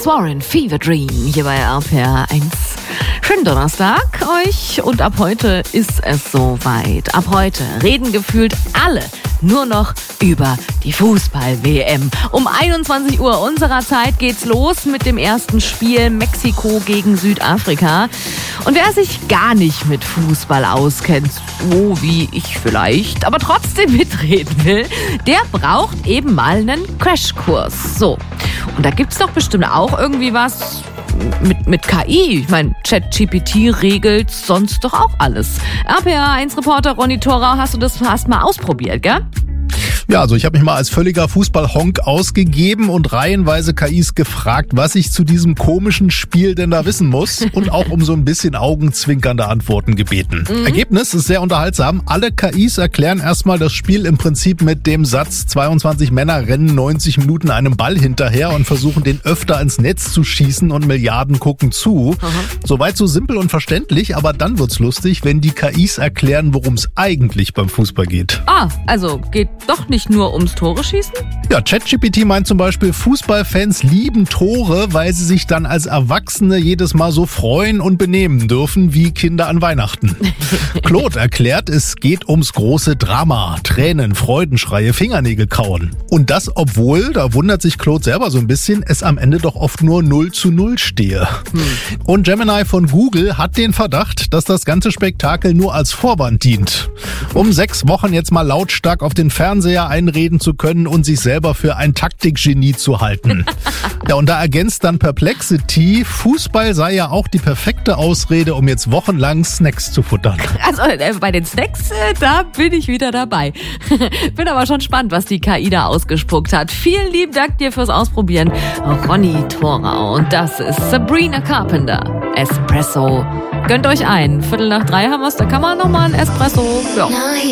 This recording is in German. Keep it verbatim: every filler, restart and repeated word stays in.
Nicholas Warren, Fever Dream, hier bei R P R eins. Schönen Donnerstag euch und ab heute ist es soweit. Ab heute reden gefühlt alle nur noch über die Fußball-W M. Um einundzwanzig Uhr unserer Zeit geht's los mit dem ersten Spiel Mexiko gegen Südafrika. Und wer sich gar nicht mit Fußball auskennt, so wie ich vielleicht, aber trotzdem mitreden will, der braucht eben mal einen Crashkurs. So, und da gibt's doch bestimmt auch irgendwie was mit, mit K I. Ich meine, ChatGPT regelt sonst doch auch alles. R P R eins Reporter Ronny Thorau, hast du das fast mal ausprobiert, gell? Ja, also ich habe mich mal als völliger Fußball-Honk ausgegeben und reihenweise K Is gefragt, was ich zu diesem komischen Spiel denn da wissen muss und auch um so ein bisschen augenzwinkernde Antworten gebeten. Mhm. Ergebnis ist sehr unterhaltsam. Alle K Is erklären erstmal das Spiel im Prinzip mit dem Satz, zweiundzwanzig Männer rennen neunzig Minuten einem Ball hinterher und versuchen den öfter ins Netz zu schießen und Milliarden gucken zu. Mhm. Soweit so simpel und verständlich, aber dann wird's lustig, wenn die K Is erklären, worum es eigentlich beim Fußball geht. Ah, also geht doch nicht nur ums Tore schießen? Ja, ChatGPT meint zum Beispiel, Fußballfans lieben Tore, weil sie sich dann als Erwachsene jedes Mal so freuen und benehmen dürfen wie Kinder an Weihnachten. Claude erklärt, es geht ums große Drama, Tränen, Freudenschreie, Fingernägel kauen. Und das, obwohl, da wundert sich Claude selber so ein bisschen, es am Ende doch oft nur null zu null stehe. Hm. Und Gemini von Google hat den Verdacht, dass das ganze Spektakel nur als Vorwand dient. Um sechs Wochen jetzt mal lautstark auf den Fernseher einreden zu können und sich selber für ein Taktikgenie zu halten. Ja, und da ergänzt dann Perplexity, Fußball sei ja auch die perfekte Ausrede, um jetzt wochenlang Snacks zu futtern. Also äh, bei den Snacks, äh, da bin ich wieder dabei. Bin aber schon spannend, was die K I da ausgespuckt hat. Vielen lieben Dank dir fürs Ausprobieren, Ronny Thorau. Und das ist Sabrina Carpenter. Espresso. Gönnt euch ein. Viertel nach drei haben wir's, da kann man nochmal ein Espresso. Ja.